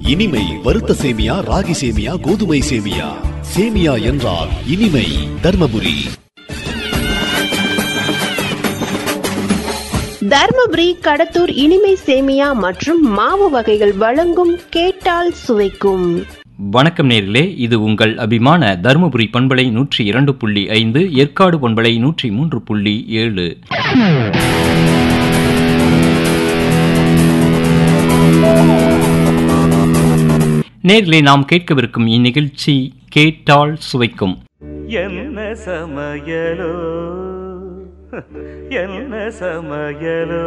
இனிமை வறுத்த சேமியா, ராகி சேமியா, கோதுமை சேமியா. சேமியா என்றால் இனிமை. தர்மபுரி. தர்மபுரி கடத்தூர் இனிமை சேமியா மற்றும் மாவு வகைகள் வழங்கும் கேட்டால் சுவைக்கும். வணக்கம் நேர்களே, இது உங்கள் அபிமான தருமபுரி பண்பலை 102.5, ஏற்காடு பண்பலை 103.7. நேர்களே, நாம் கேட்கவிருக்கும் இந்நிகழ்ச்சி கேட்டால் சுவைக்கும். என்ன சமையலோ என்ன சமையலோ.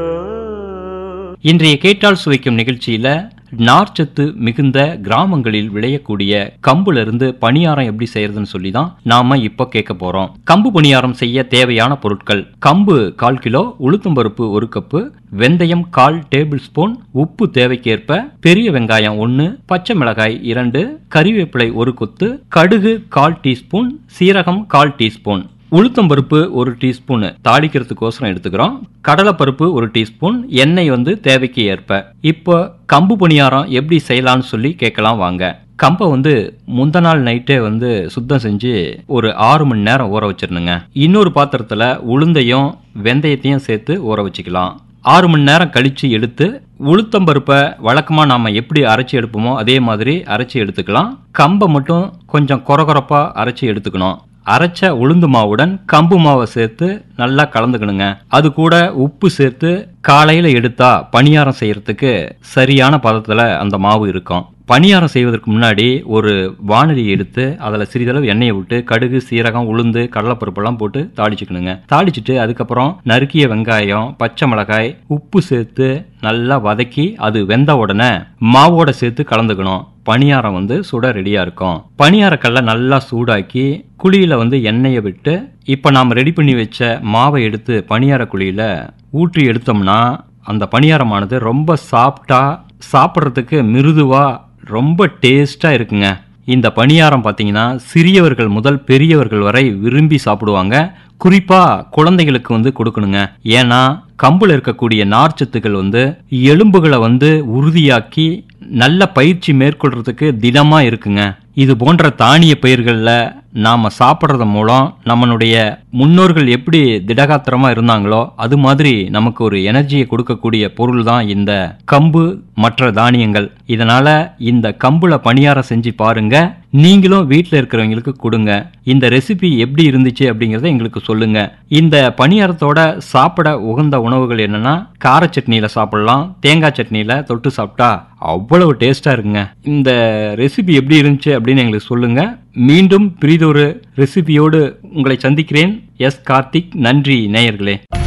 இன்றைய கேட்டால் சுவைக்கும் நிகழ்ச்சியில நார்ச்சத்து மிகுந்த கிராமங்களில் விளையக்கூடிய கம்புல இருந்து பணியாரம் எப்படி செய்யறதுன்னு சொல்லி தான் நாம இப்ப கேட்க போறோம். கம்பு பணியாரம் செய்ய தேவையான பொருட்கள்: கம்பு 1/4 கிலோ, உளுத்தம்பருப்பு 1 கப்பு, வெந்தயம் 1/4 டேபிள் ஸ்பூன், உப்பு தேவைக்கேற்ப, பெரிய வெங்காயம் 1, பச்சை மிளகாய் 2, கறிவேப்பிலை 1 கொத்து, கடுகு 1/4 டீஸ்பூன், சீரகம் 1/4 டீஸ்பூன், உளுத்தம்பருப்பு 1 டீஸ்பூன் தாளிக்கிறதுக்கோசரம் எடுத்துக்கிறோம், கடலைப்பருப்பு 1 டீஸ்பூன், எண்ணெய் தேவைக்கு ஏற்ப. இப்போ கம்பு பணியாரம் எப்படி செய்யலாம்னு சொல்லி கேட்கலாம் வாங்க. கம்பை முந்த நாள் நைட்டே சுத்தம் செஞ்சு ஒரு 6 மணி நேரம் ஊற வச்சிருந்துங்க. இன்னொரு பாத்திரத்துல உளுந்தையும் வெந்தயத்தையும் சேர்த்து ஊற வச்சுக்கலாம். 6 மணி நேரம் கழிச்சு எடுத்து உளுத்தம்பருப்பை வழக்கமா நாம எப்படி அரைச்சி எடுப்போமோ அதே மாதிரி அரைச்சி எடுத்துக்கலாம். கம்பை மட்டும் கொஞ்சம் கொரகொரப்பா அரைச்சி எடுத்துக்கணும். அரைச்ச உளுந்து மாவுடன் கம்பு மாவை சேர்த்து நல்லா கலந்துக்கணுங்க. அது கூட உப்பு சேர்த்து காலையில எடுத்தா பணியாரம் செய்யறதுக்கு சரியான பதத்துல அந்த மாவு இருக்கும். பணியாரம் செய்வதற்கு முன்னாடி ஒரு வாணலி எடுத்து அதில் சிறிதளவு எண்ணெயை விட்டு கடுகு, சீரகம், உளுந்து, கடலைப்பருப்பெல்லாம் போட்டு தாளிச்சுக்கணுங்க. தாளிச்சுட்டு அதுக்கப்புறம் நறுக்கிய வெங்காயம், பச்சை மிளகாய், உப்பு சேர்த்து நல்லா வதக்கி அது வெந்த உடனே மாவோட சேர்த்து கலந்துக்கணும். பணியாரம் சுட ரெடியா இருக்கும். பணியாரக்கல்ல நல்லா சூடாக்கி குழியில எண்ணெயை விட்டு இப்ப நாம ரெடி பண்ணி வச்ச மாவை எடுத்து பணியார குழியில ஊற்றி எடுத்தோம்னா அந்த பணியாரமானது ரொம்ப சாப்பிட்டா சாப்பிட்றதுக்கு மிருதுவா ரொம்ப டேஸ்டா இருக்குங்க. இந்த பணியாரம் பார்த்தீங்கன்னா சிறியவர்கள் முதல் பெரியவர்கள் வரை விரும்பி சாப்பிடுவாங்க. குறிப்பா குழந்தைகளுக்கு கொடுக்கணுங்க. ஏன்னா கம்புல இருக்கக்கூடிய நார்ச்சத்துக்கள் எலும்புகளை உறுதியாக்கி நல்ல பயிற்சி மேற்கொள்றதுக்கு திடமா இருக்குங்க. இது போன்ற தானிய பயிர்கள்ல நாம சாப்பிட்றது மூலம் நம்மளுடைய முன்னோர்கள் எப்படி திடகாத்திரமா இருந்தாங்களோ அது மாதிரி நமக்கு ஒரு எனர்ஜியை கொடுக்கக்கூடிய பொருள் தான் இந்த கம்பு மற்ற தானியங்கள். இதனால இந்த கம்புல பணியாரம் செஞ்சு பாருங்க. நீங்களும் வீட்டில் இருக்கிறவங்களுக்கு கொடுங்க. இந்த ரெசிபி எப்படி இருந்துச்சு அப்படிங்கறத எங்களுக்கு சொல்லுங்க. இந்த பணியாரத்தோட சாப்பிட உகந்த உணவுகள் என்னன்னா, கார சட்னியில சாப்பிடலாம், தேங்காய் சட்னியில தொட்டு சாப்பிட்டா அவ்வளவு டேஸ்டா இருக்குங்க. இந்த ரெசிபி எப்படி இருந்துச்சு அப்படின்னு எங்களுக்கு சொல்லுங்க. மீண்டும் பிரிதொரு ரெசிபியோடு உங்களை சந்திக்கிறேன். எஸ் கார்த்திக். நன்றி நேயர்களே.